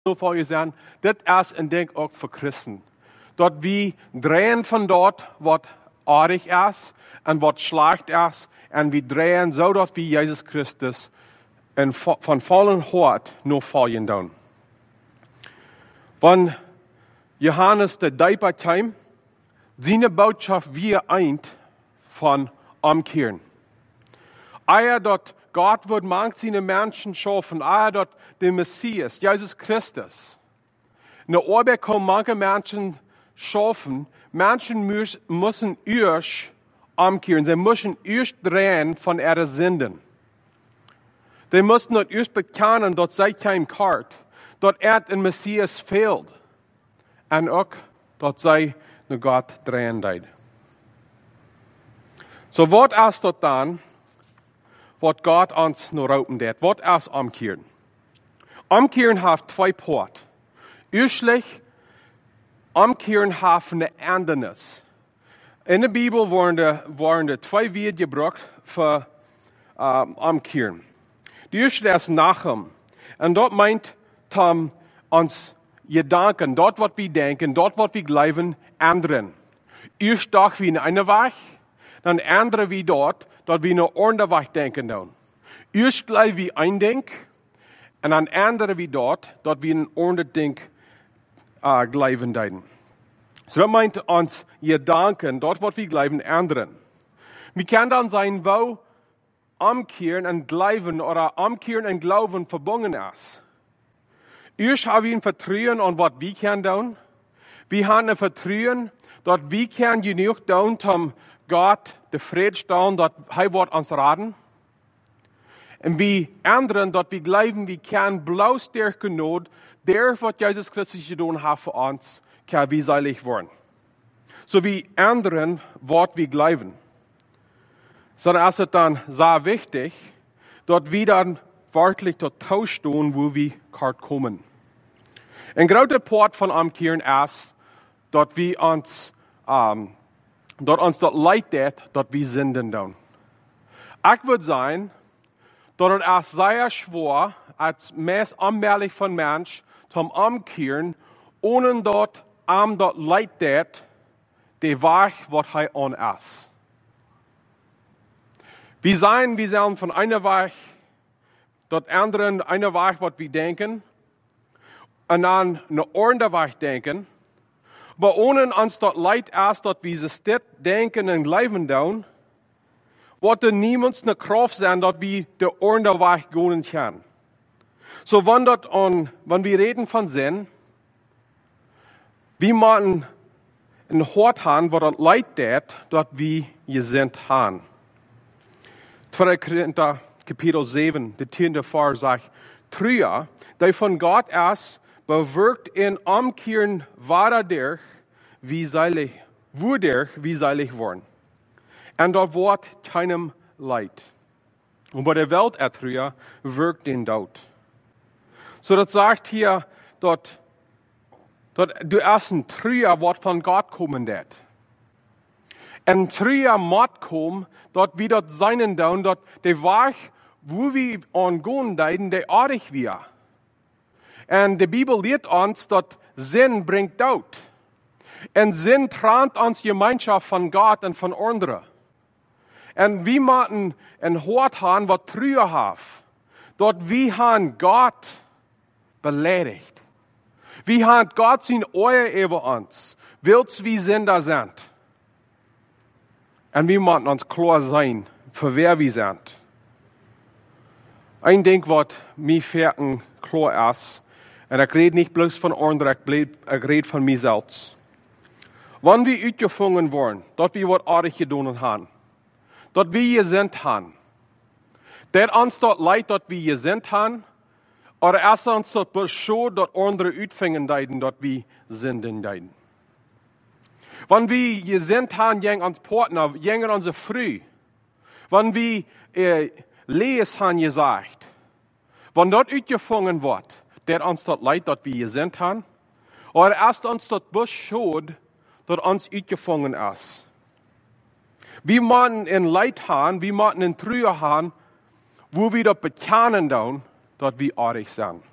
nur voor je zijn, dit is en denk ook voor christen. Dat we draaien van dort wat aardig is en wat slecht is. En we draaien zodat we Jezus Christus en van vollen hart nur volgen doen. Van Johannes de Dijpertime, zijn boodschap weer eind van omkeren. Eier dat Gott wird manch seine Menschen schaffen, dat der Messias, Jesus Christus. In der Arbeit kommen manche Menschen schaffen, Menschen müssen erst umkehren, sie müssen erst drehen von ihren Sünden. Sie müssen dort erst bekennen, dass sie kein Kart, dass ein Messias fehlt. Und auch, dass sie nach Gott drehen deed. So, was ist das dann? Wat Gott ons nu roepen deed. Wat is omkeren? Omkeren heeft twee poorten. Eerstlich, omkeren heeft een andernis. In de Bijbel worden er twee woorden gebruikt voor omkeren. De eerste is Nachem. En dat meint ons gedanken, dat wat we denken, dat wat we geloven, ändern. Eerst dag wie in eine weg, dan ändern we dat we een andere weg denken doen. Eerst gleich wie een denk, en dan ändern we dat we een andere denk geloven doen. So dat meint ons gedanken, dat wat we geloven, ändern. We kunnen dan zijn wo omkeren en geloven, oder omkeren en geloven verbunden is. Eerst hebben we een vertrouwen aan wat we kunnen doen. We hebben een vertrouwen dat we kunnen genoeg doen om Gott de vrede staan, dat Hij wordt ons raden. En we anderen, dat we geloven, we kunnen blauw sterk genoeg, der wat Jezus Christus gedaan heeft voor ons, kan we seilig worden. So we anderen, wat we geloven. So dan is het dan zeer wichtig, dat we dan werkelijk tot thuis staan, wo we kort komen. Een grote poort van omkeren is, dat we ons dat leidt dat we zinden doen. Ik wil zeggen, dat het is zeer schwer, het meest onmogelijk van mens, om omkeren, ohne dat dat leidt de weg wat hij on is. We zijn van een weg, dat anderen een weg wat we denken, en dan een andere weg denken. Maar ohne ons dat leidt is dat we ze denken en leven doen, wordt er niemand een kracht zijn dat we de andere weg gaan kunnen. So, wenn wir reden von Sinn, wir machen ein Hort haben, wo das leidt dat we gesinnt haben. 2 Korinther Kapitel 7, de 10e Vers sagt, Trüer, die von Gott ist, bewirkt in omkeren waardig wie seilig worden. En dat wordt keinem leid. Und bei der Welt Trüer wirkt den Dood. So dat sagt hier, dat du erst ein Trüer wat von Gott kommen det. En Trüer moet komen, dat we dat zijn doen, dat de weg, wo we aan gaan deiden, de aardig weer. En de Bibel leert ons dat Sinn brengt dood. En Sinn trennt ons Gemeinschaft van Gott en van anderen. En we moeten een hart hebben wat Trüer heeft. Dat we han Gott beledigt. We han Gott zijn oor over ons. Wils wie Sünder zijn. En we moeten ons klar zijn voor wer we zijn. Een ding wat mij verken klar is, en ik red niet bloos van anderen, ik red van mezelf. Wanneer we uitgevangen worden, dat we wat aardig gedaan hebben, dat we gezind hebben, dat ons dat leidt dat we gezind hebben, of is ons dat beschoot dat anderen uitvangen deiden, dat we zinden deiden. Wanneer we gezind hebben, jeng ons partner, jeng onze vrouw, wanneer we lees hebben gezegd, wanneer dat uitgevangen wordt, dat ons dat leidt dat we gezind hebben, of is ons dat beschoot dat ons uitgevangen is. We moeten een leid hebben, we moeten een Trüer hebben, wo we dat bekennen doen, dat we aardig zijn.